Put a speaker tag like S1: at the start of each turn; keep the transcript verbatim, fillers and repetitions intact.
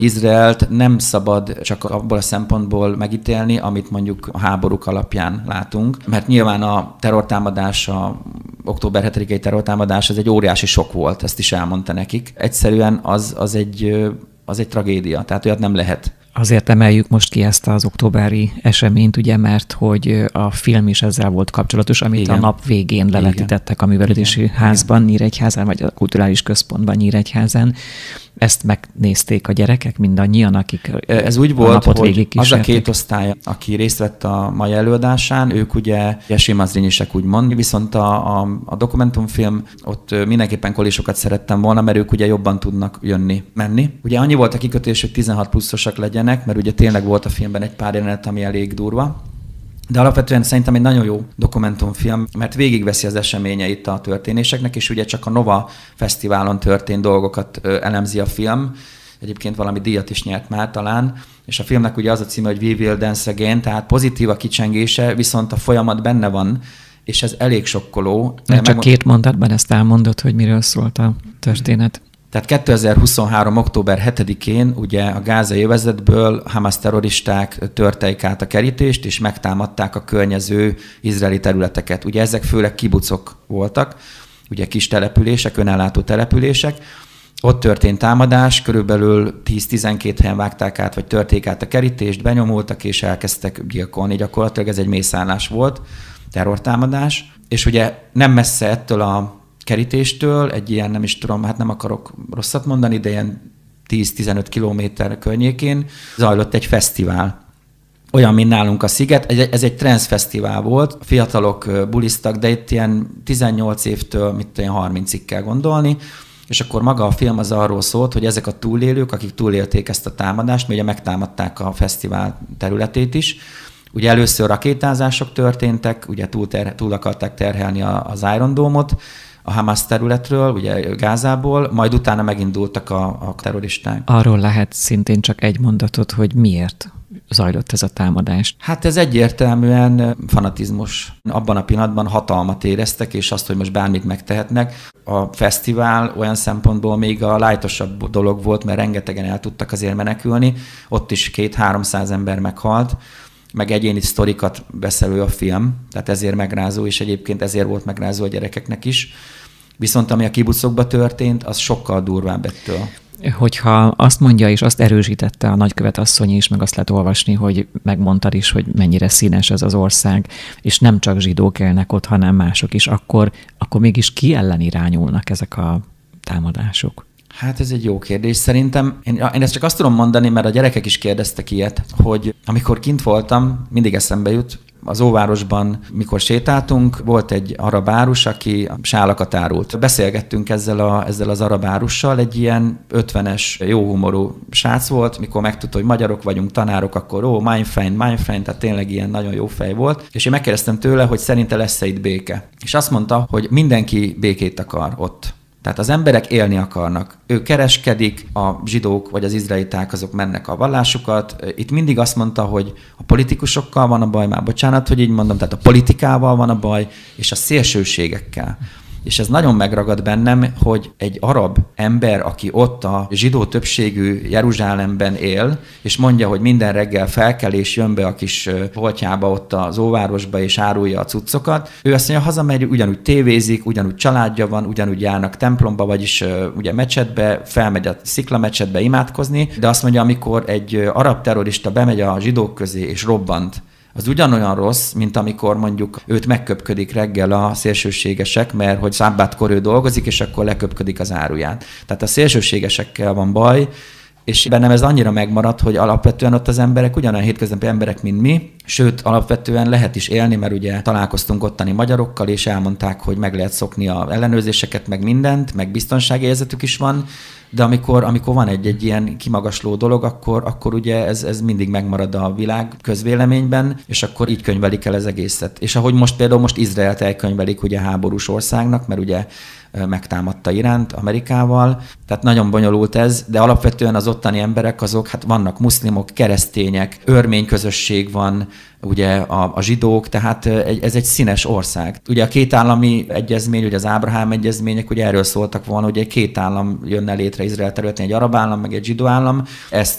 S1: Izraelt nem szabad csak abból a szempontból megítélni, amit mondjuk a háborúk alapján látunk, mert nyilván a terrortámadás, a október hetedikei terrortámadás az egy óriási sok volt, ezt is elmondta nekik. Egyszerűen az, az, egy, az egy tragédia, tehát olyat nem lehet.
S2: Azért emeljük most ki ezt az októberi eseményt, ugye, mert hogy a film is ezzel volt kapcsolatos, amit igen. a nap végén levetítettek a művelődési igen. házban, Nyíregyházán, vagy a kulturális központban Nyíregyházán. Ezt megnézték a gyerekek mindannyian, akik
S1: Ez úgy volt, hogy az a két osztály, aki részt vett a mai előadásán, ők ugye esélymazdrinyisek úgymond, viszont a, a, a dokumentumfilm, ott mindenképpen kolisokat szerettem volna, mert ők ugye jobban tudnak jönni, menni. Ugye annyi volt a kikötés, hogy tizenhat pluszosak legyenek, mert ugye tényleg volt a filmben egy pár jelenet, ami elég durva. De alapvetően szerintem egy nagyon jó dokumentumfilm, mert végigveszi az eseményeit a történéseknek, és ugye csak a Nova Fesztiválon történt dolgokat elemzi a film. Egyébként valami díjat is nyert már talán, és a filmnek ugye az a címe, hogy We Will Dance Again, tehát pozitív a kicsengése, viszont a folyamat benne van, és ez elég sokkoló.
S2: Csak Megmond... két mondatban ezt elmondod, hogy miről szólt a történet.
S1: Tehát kétezer-huszonhárom. október hetedikén ugye a gázai övezetből Hamas terroristák törték át a kerítést, és megtámadták a környező izraeli területeket. Ugye ezek főleg kibucok voltak, ugye kis települések, önellátó települések. Ott történt támadás, körülbelül tíz-tizenkét helyen vágták át, vagy törték át a kerítést, benyomultak, és elkezdtek gyilkolni. Gyakorlatilag ez egy mészállás volt, terrortámadás. És ugye nem messze ettől a kerítéstől, egy ilyen, nem is tudom, hát nem akarok rosszat mondani, de ilyen tíz-tizenöt kilométer környékén zajlott egy fesztivál. Olyan, mint nálunk a Sziget. Ez egy trance fesztivál volt, a fiatalok buliztak, de itt ilyen tizennyolc évtől, mit olyan harmincig kell gondolni, és akkor maga a film az arról szólt, hogy ezek a túlélők, akik túlélték ezt a támadást, mert ugye megtámadták a fesztivál területét is. Ugye először rakétázások történtek, ugye túl, ter- túl akarták terhelni a, az Iron Dome-ot, a Hamas területről, ugye Gázából, majd utána megindultak a, a terroristák.
S2: Arról lehet szintén csak egy mondatot, hogy miért zajlott ez a támadás?
S1: Hát ez egyértelműen fanatizmus. Abban a pillanatban hatalmat éreztek, és azt, hogy most bármit megtehetnek. A fesztivál olyan szempontból még a lájtosabb dolog volt, mert rengetegen el tudtak azért menekülni. Ott is két-háromszáz ember meghalt, meg egyéni sztorikat beszélő a film, tehát ezért megrázó, és egyébként ezért volt megrázó a gyerekeknek is. Viszont ami a kibucokban történt, az sokkal durvább ettől.
S2: Hogyha azt mondja, és azt erősítette a nagykövet asszony is, meg azt lehet olvasni, hogy megmondtad is, hogy mennyire színes ez az ország, és nem csak zsidók élnek ott, hanem mások is, akkor, akkor mégis ki ellen irányulnak ezek a támadások?
S1: Hát ez egy jó kérdés. Szerintem, én, én ezt csak azt tudom mondani, mert a gyerekek is kérdeztek ilyet, hogy amikor kint voltam, mindig eszembe jut, az óvárosban, mikor sétáltunk, volt egy arab árus, aki sálakat árult. Beszélgettünk ezzel, a, ezzel az arab árussal, egy ilyen ötvenes, jó humorú srác volt, mikor megtudta, hogy magyarok vagyunk, tanárok, akkor ó, mein Freund, mein Freund, tehát tényleg ilyen nagyon jó fej volt. És én megkérdeztem tőle, hogy szerinte lesz-e itt béke. És azt mondta, hogy mindenki békét akar ott. Tehát az emberek élni akarnak. Ő kereskedik, a zsidók vagy az izraeliták azok mennek a vallásukat. Itt mindig azt mondta, hogy a politikusokkal van a baj, már bocsánat, hogy így mondom, tehát a politikával van a baj, és a szélsőségekkel. És ez nagyon megragad bennem, hogy egy arab ember, aki ott a zsidó többségű Jeruzsálemben él, és mondja, hogy minden reggel felkel és jön be a kis boltjába ott az óvárosba és árulja a cuccokat, ő azt mondja, hazamegy, ugyanúgy tévézik, ugyanúgy családja van, ugyanúgy járnak templomba, vagyis ugye mecsetbe, felmegy a szikla mecsetbe imádkozni, de azt mondja, amikor egy arab terrorista bemegy a zsidók közé és robbant, az ugyanolyan rossz, mint amikor mondjuk őt megköpködik reggel a szélsőségesek, mert hogy szabbátkor ő dolgozik, és akkor leköpködik az áruját. Tehát a szélsőségesekkel van baj, és bennem ez annyira megmaradt, hogy alapvetően ott az emberek ugyanolyan hétköznapi emberek, mint mi, sőt, alapvetően lehet is élni, mert ugye találkoztunk ottani magyarokkal, és elmondták, hogy meg lehet szokni az ellenőrzéseket, meg mindent, meg biztonsági érzetük is van, de amikor, amikor van egy, egy ilyen kimagasló dolog, akkor, akkor ugye ez, ez mindig megmarad a világ közvéleményben, és akkor így könyvelik el az egészet. És ahogy most például most Izraelt elkönyvelik ugye háborús országnak, mert ugye megtámadta Iránt Amerikával. Tehát nagyon bonyolult ez, de alapvetően az ottani emberek azok, hát vannak muszlimok, keresztények, örmény közösség van, ugye a, a zsidók, tehát ez egy színes ország. Ugye a két állami egyezmény, ugye az Ábrahám egyezmények, ugye erről szóltak volna, hogy egy két állam jönne létre Izrael területén, egy arab állam, meg egy zsidó állam. Ezt